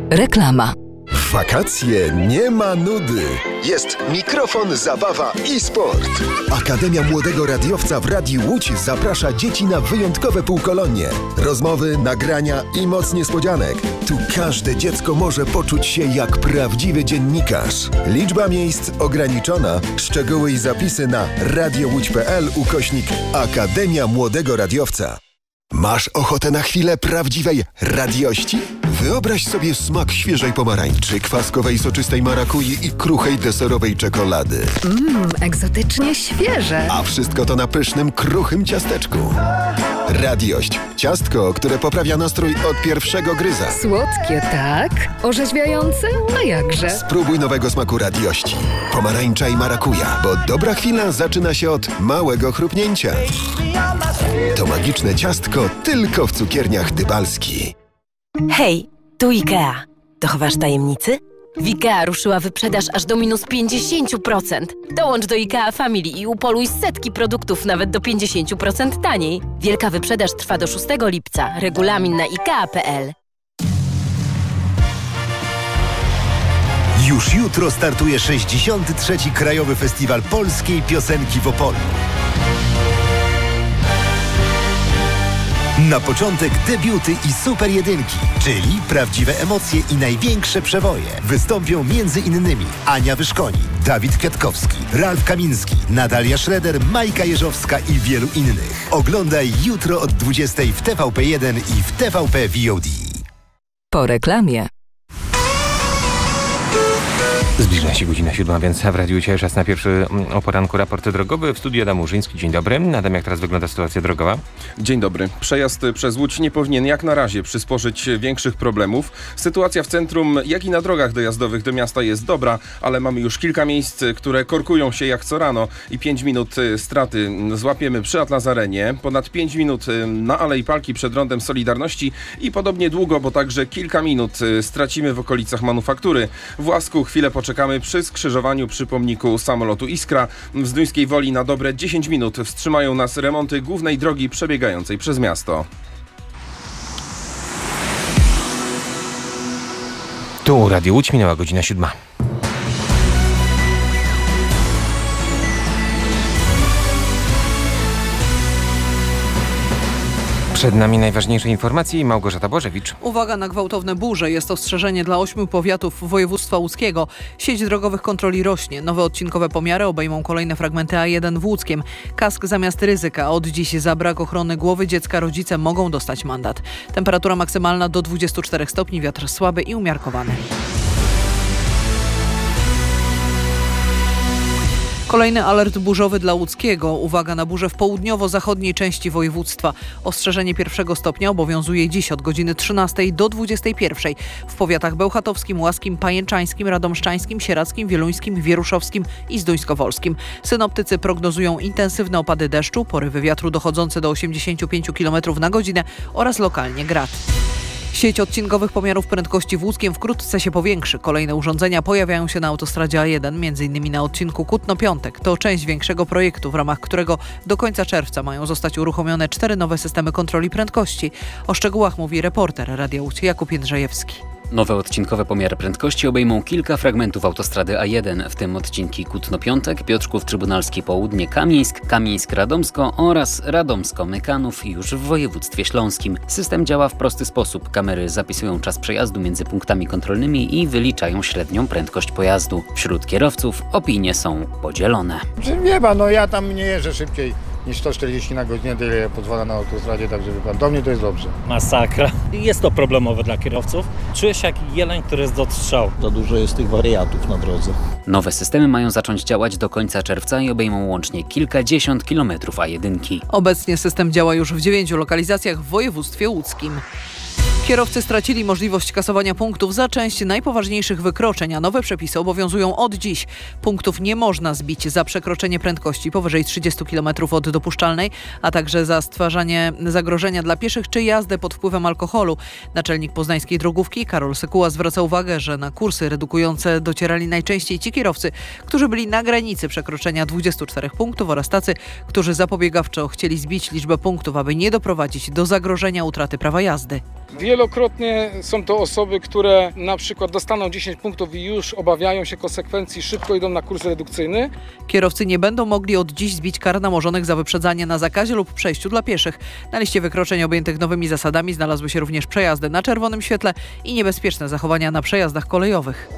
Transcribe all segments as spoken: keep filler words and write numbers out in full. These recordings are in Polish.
Reklama. W wakacje nie ma nudy. Jest mikrofon, zabawa i sport. Akademia Młodego Radiowca w Radiu Łódź zaprasza dzieci na wyjątkowe półkolonie. Rozmowy, nagrania i moc niespodzianek. Tu każde dziecko może poczuć się jak prawdziwy dziennikarz. Liczba miejsc ograniczona. Szczegóły i zapisy na radiowódź kropka p l ukośnik Akademia Młodego Radiowca. Masz ochotę na chwilę prawdziwej radiości? Wyobraź sobie smak świeżej pomarańczy, kwaskowej soczystej marakui i kruchej deserowej czekolady. Mmm, egzotycznie świeże. A wszystko to na pysznym, kruchym ciasteczku. Radiość. Ciastko, które poprawia nastrój od pierwszego gryza. Słodkie, tak? Orzeźwiające? A jakże? Spróbuj nowego smaku radiości. Pomarańcza i marakuja, bo dobra chwila zaczyna się od małego chrupnięcia. To magiczne ciastko tylko w cukierniach Dybalski. Hej, tu IKEA. Dochowasz tajemnicy? W IKEA ruszyła wyprzedaż aż do minus pięćdziesiąt procent. Dołącz do IKEA Family i upoluj setki produktów nawet do pięćdziesiąt procent taniej. Wielka wyprzedaż trwa do szóstego lipca. Regulamin na ikea kropka p l. Już jutro startuje sześćdziesiąty trzeci Krajowy Festiwal Polskiej Piosenki w Opolu. Na początek debiuty i super jedynki, czyli prawdziwe emocje i największe przewoje. Wystąpią między innymi Ania Wyszkoni, Dawid Kwiatkowski, Ralf Kamiński, Natalia Schroeder, Majka Jeżowska i wielu innych. Oglądaj jutro od dwudziestej w T V P jeden i w T V P V O D. Po reklamie. Zbliża się godzina siódma, więc w Radiu Cię czas na pierwszy o poranku raport drogowy. W studiu Adam Murzyński. Dzień dobry. Adam, jak teraz wygląda sytuacja drogowa? Dzień dobry. Przejazd przez Łódź nie powinien jak na razie przysporzyć większych problemów. Sytuacja w centrum, jak i na drogach dojazdowych do miasta jest dobra, ale mamy już kilka miejsc, które korkują się jak co rano i pięć minut straty złapiemy przy Atlazarenie, ponad pięć minut na Alei Palki przed Rondem Solidarności i podobnie długo, bo także kilka minut stracimy w okolicach Manufaktury. W Łasku chwilę po Czekamy przy skrzyżowaniu przy pomniku samolotu Iskra. W Zduńskiej Woli na dobre dziesięć minut wstrzymają nas remonty głównej drogi przebiegającej przez miasto. Tu Radio Łódź, minęła godzina siódma. Przed nami najważniejsze informacje i Małgorzata Bożewicz. Uwaga na gwałtowne burze. Jest ostrzeżenie dla ośmiu powiatów województwa łódzkiego. Sieć drogowych kontroli rośnie. Nowe odcinkowe pomiary obejmą kolejne fragmenty A jeden w Łódzkiem. Kask zamiast ryzyka. Od dziś za brak ochrony głowy dziecka rodzice mogą dostać mandat. Temperatura maksymalna do dwudziestu czterech stopni. Wiatr słaby i umiarkowany. Kolejny alert burzowy dla łódzkiego. Uwaga na burzę w południowo-zachodniej części województwa. Ostrzeżenie pierwszego stopnia obowiązuje dziś od godziny trzynastej do dwudziestej pierwszej. W powiatach bełchatowskim, łaskim, pajęczańskim, radomszczańskim, sieradzkim, wieluńskim, wieruszowskim i zduńskowolskim. Synoptycy prognozują intensywne opady deszczu, porywy wiatru dochodzące do osiemdziesięciu pięciu kilometrów na godzinę oraz lokalnie grad. Sieć odcinkowych pomiarów prędkości w Łódzkiem wkrótce się powiększy. Kolejne urządzenia pojawiają się na autostradzie A jeden, m.in. na odcinku Kutno-Piątek. To część większego projektu, w ramach którego do końca czerwca mają zostać uruchomione cztery nowe systemy kontroli prędkości. O szczegółach mówi reporter Radia Łódź Jakub Jędrzejewski. Nowe odcinkowe pomiary prędkości obejmą kilka fragmentów autostrady A jeden, w tym odcinki Kutno-Piątek, Piotrków Trybunalski Południe, Kamieńsk, Kamieńsk-Radomsko oraz Radomsko-Mykanów już w województwie śląskim. System działa w prosty sposób. Kamery zapisują czas przejazdu między punktami kontrolnymi i wyliczają średnią prędkość pojazdu. Wśród kierowców opinie są podzielone. Nie ma, no ja tam nie jeżdżę szybciej niż sto czterdzieści na godzinę, tyle pozwala na autostradzie, także wie pan, do mnie to jest dobrze. Masakra. Jest to problemowe dla kierowców. Czuję się jak jeleń, który jest do strzału. Za dużo jest tych wariatów na drodze. Nowe systemy mają zacząć działać do końca czerwca i obejmą łącznie kilkadziesiąt kilometrów A jeden. Obecnie system działa już w dziewięciu lokalizacjach w województwie łódzkim. Kierowcy stracili możliwość kasowania punktów za część najpoważniejszych wykroczeń, a nowe przepisy obowiązują od dziś. Punktów nie można zbić za przekroczenie prędkości powyżej trzydziestu kilometrów od dopuszczalnej, a także za stwarzanie zagrożenia dla pieszych czy jazdę pod wpływem alkoholu. Naczelnik poznańskiej drogówki Karol Sykuła zwraca uwagę, że na kursy redukujące docierali najczęściej ci kierowcy, którzy byli na granicy przekroczenia dwudziestu czterech punktów oraz tacy, którzy zapobiegawczo chcieli zbić liczbę punktów, aby nie doprowadzić do zagrożenia utraty prawa jazdy. Wielu Wielokrotnie są to osoby, które na przykład dostaną dziesięć punktów i już obawiają się konsekwencji, szybko idą na kurs redukcyjny. Kierowcy nie będą mogli od dziś zbić kar nałożonych za wyprzedzanie na zakazie lub przejściu dla pieszych. Na liście wykroczeń objętych nowymi zasadami znalazły się również przejazdy na czerwonym świetle i niebezpieczne zachowania na przejazdach kolejowych.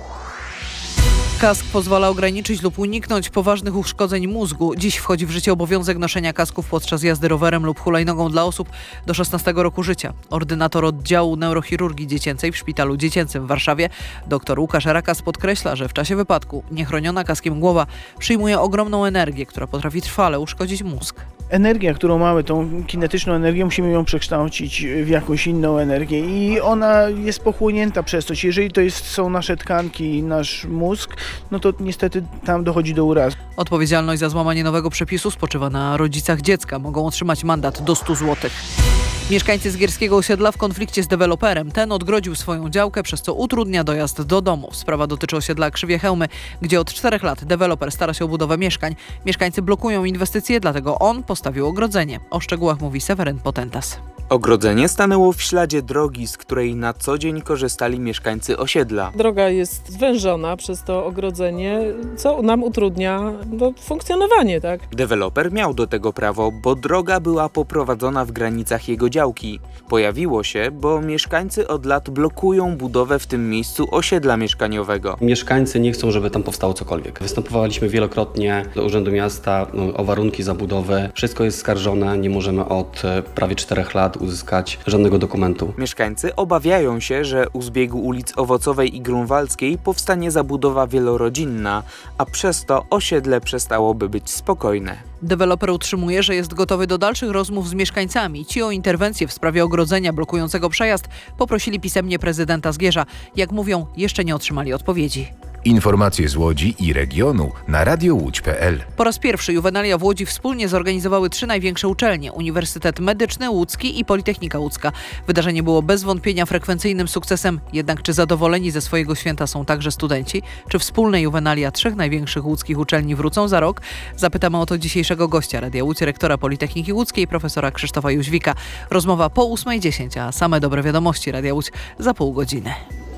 Kask pozwala ograniczyć lub uniknąć poważnych uszkodzeń mózgu. Dziś wchodzi w życie obowiązek noszenia kasków podczas jazdy rowerem lub hulajnogą dla osób do szesnastego roku życia. Ordynator oddziału neurochirurgii dziecięcej w Szpitalu Dziecięcym w Warszawie dr Łukasz Rakas podkreśla, że w czasie wypadku niechroniona kaskiem głowa przyjmuje ogromną energię, która potrafi trwale uszkodzić mózg. Energię, którą mamy, tą kinetyczną energię, musimy ją przekształcić w jakąś inną energię i ona jest pochłonięta przez coś. Jeżeli to jest, są nasze tkanki, nasz mózg, no to niestety tam dochodzi do urazu. Odpowiedzialność za złamanie nowego przepisu spoczywa na rodzicach dziecka. Mogą otrzymać mandat do stu złotych. Mieszkańcy Zgierskiego osiedla w konflikcie z deweloperem. Ten odgrodził swoją działkę, przez co utrudnia dojazd do domu. Sprawa dotyczy osiedla Krzywie Chełmy, gdzie od czterech lat deweloper stara się o budowę mieszkań. Mieszkańcy blokują inwestycje, dlatego on postawił ogrodzenie. O szczegółach mówi Seweryn Potentas. Ogrodzenie stanęło w śladzie drogi, z której na co dzień korzystali mieszkańcy osiedla. Droga jest zwężona przez to ogrodzenie, co nam utrudnia no, funkcjonowanie, tak? Deweloper miał do tego prawo, bo droga była poprowadzona w granicach jego działki. Pojawiło się, bo mieszkańcy od lat blokują budowę w tym miejscu osiedla mieszkaniowego. Mieszkańcy nie chcą, żeby tam powstało cokolwiek. Występowaliśmy wielokrotnie do Urzędu Miasta no, o warunki zabudowy. Wszystko jest skarżone, nie możemy od prawie czterech lat uzyskać żadnego dokumentu. Mieszkańcy obawiają się, że u zbiegu ulic Owocowej i Grunwaldzkiej powstanie zabudowa wielorodzinna, a przez to osiedle przestałoby być spokojne. Deweloper utrzymuje, że jest gotowy do dalszych rozmów z mieszkańcami. Ci o interwencję w sprawie ogrodzenia blokującego przejazd poprosili pisemnie prezydenta Zgierza. Jak mówią, jeszcze nie otrzymali odpowiedzi. Informacje z Łodzi i regionu na radio łódź kropka p l. Po raz pierwszy Juwenalia w Łodzi wspólnie zorganizowały trzy największe uczelnie: Uniwersytet Medyczny Łódzki i Politechnika Łódzka. Wydarzenie było bez wątpienia frekwencyjnym sukcesem, jednak czy zadowoleni ze swojego święta są także studenci? Czy wspólne Juwenalia trzech największych łódzkich uczelni wrócą za rok? Zapytamy o to dzisiejszego gościa Radia Łódź, rektora Politechniki Łódzkiej, profesora Krzysztofa Jóźwika. Rozmowa po ósmej dziesięć, a same dobre wiadomości Radia Łódź za pół godziny.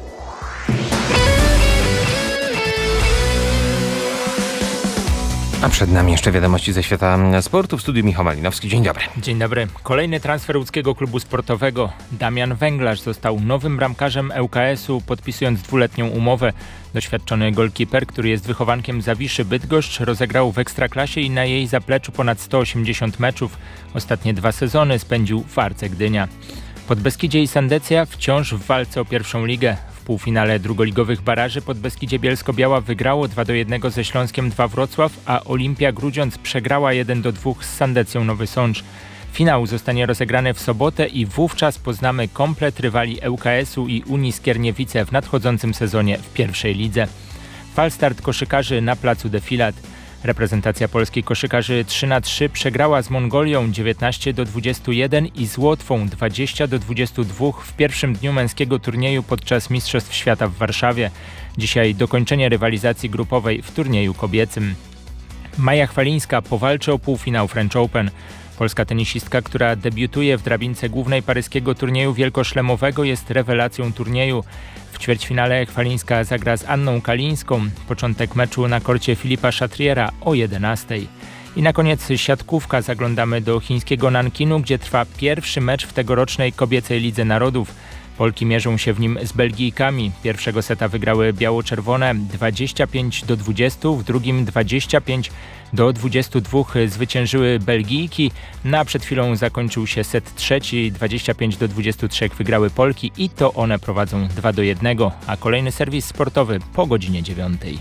A przed nami jeszcze wiadomości ze świata sportu. W studiu Michał Malinowski. Dzień dobry. Dzień dobry. Kolejny transfer łódzkiego klubu sportowego. Damian Węglarz został nowym bramkarzem L K S-u, podpisując dwuletnią umowę. Doświadczony golkiper, który jest wychowankiem Zawiszy Bydgoszcz, rozegrał w Ekstraklasie i na jej zapleczu ponad sto osiemdziesiąt meczów. Ostatnie dwa sezony spędził w Arce Gdynia. Podbeskidzie i Sandecja wciąż w walce o pierwszą ligę. W półfinale drugoligowych baraży Podbeskidzie Bielsko-Biała wygrało dwa do jednego ze Śląskiem dwa Wrocław, a Olimpia Grudziądz przegrała jeden do dwóch z Sandecją Nowy Sącz. Finał zostanie rozegrany w sobotę i wówczas poznamy komplet rywali L K S-u i Unii Skierniewice w nadchodzącym sezonie w pierwszej lidze. Falstart koszykarzy na placu Defilat. Reprezentacja polskiej koszykarzy trzy na trzy przegrała z Mongolią dziewiętnaście do dwudziestu jeden i z Łotwą dwadzieścia do dwudziestu dwóch w pierwszym dniu męskiego turnieju podczas Mistrzostw Świata w Warszawie. Dzisiaj dokończenie rywalizacji grupowej w turnieju kobiecym. Maja Chwalińska powalczy o półfinał French Open. Polska tenisistka, która debiutuje w drabince głównej paryskiego turnieju wielkoszlemowego, jest rewelacją turnieju. W ćwierćfinale Chwalińska zagra z Anną Kalińską. Początek meczu na korcie Filipa Chatriera o jedenastej. I na koniec siatkówka. Zaglądamy do chińskiego Nankinu, gdzie trwa pierwszy mecz w tegorocznej kobiecej Lidze Narodów. Polki mierzą się w nim z Belgijkami. Pierwszego seta wygrały biało-czerwone dwadzieścia pięć do dwudziestu, w drugim dwadzieścia pięć do dwudziestu dwóch zwyciężyły Belgijki. No a przed chwilą zakończył się set trzeci, dwadzieścia pięć do dwudziestu trzech wygrały Polki i to one prowadzą dwa do jednego, a kolejny serwis sportowy po godzinie dziewiątej.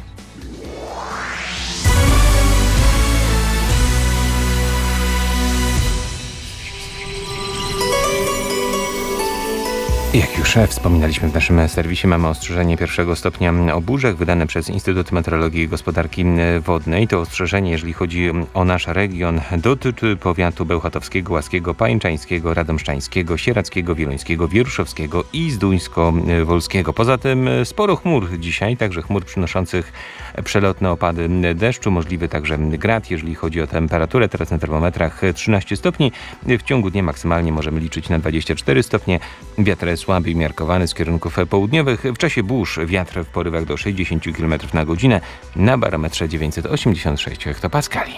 Jak już wspominaliśmy w naszym serwisie, mamy ostrzeżenie pierwszego stopnia o burzach wydane przez Instytut Meteorologii i Gospodarki Wodnej. To ostrzeżenie, jeżeli chodzi o nasz region, dotyczy powiatu bełchatowskiego, łaskiego, pańczańskiego, radomszczańskiego, sieradzkiego, wieluńskiego, wieruszowskiego i zduńsko-wolskiego. Poza tym sporo chmur dzisiaj, także chmur przynoszących przelotne opady deszczu, możliwy także grad, jeżeli chodzi o temperaturę. Teraz na termometrach trzynaście stopni. W ciągu dnia maksymalnie możemy liczyć na dwadzieścia cztery stopnie. Wiatr słaby umiarkowany z kierunków południowych. W czasie burz wiatr w porywach do sześćdziesiąt kilometrów na godzinę na barometrze dziewięćset osiemdziesiąt sześć hektopaskali.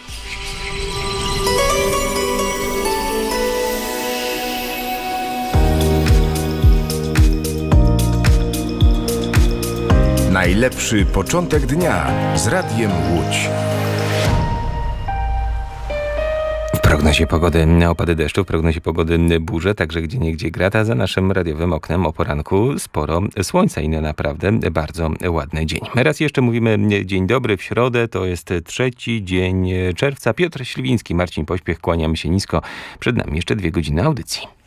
Najlepszy początek dnia z Radiem Łódź. W prognozie pogody na opady deszczu, w prognozie pogody burze, także gdzieniegdzie grata. Za naszym radiowym oknem o poranku sporo słońca i naprawdę bardzo ładny dzień. Raz jeszcze mówimy dzień dobry w środę, to jest trzeci dzień czerwca. Piotr Śliwiński, Marcin Pośpiech, kłaniamy się nisko. Przed nami jeszcze dwie godziny audycji.